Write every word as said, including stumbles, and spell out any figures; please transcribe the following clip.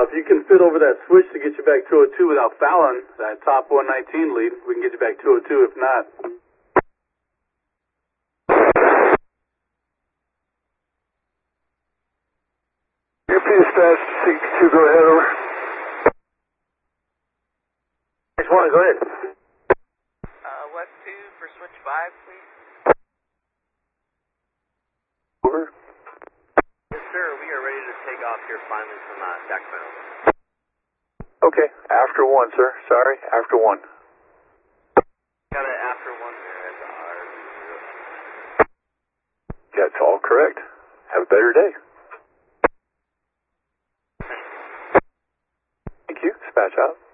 if you can fit over that switch to get you back two oh two without fouling that top one nineteen lead, we can get you back two oh two. If not, U P dispatch sixty-two, go ahead, over. Just want to go ahead. Uh, West two for switch five, please. Over. Yes, sir. We are ready to take off here finally from uh, Sacramento. Okay, after one, sir. Sorry, after one. Got it after one there at the R. That's all correct. Have a better day. Thank you. Dispatch out.